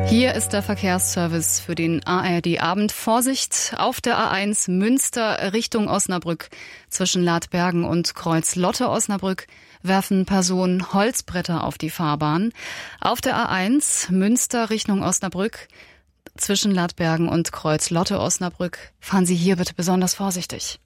Hier ist der Verkehrsservice für den ARD-Abend. Vorsicht auf der A1 Münster Richtung Osnabrück. Zwischen Ladbergen und Kreuz-Lotte-Osnabrück werfen Personen Holzbretter auf die Fahrbahn. Auf der A1 Münster Richtung Osnabrück zwischen Ladbergen und Kreuz-Lotte-Osnabrück fahren Sie hier bitte besonders vorsichtig.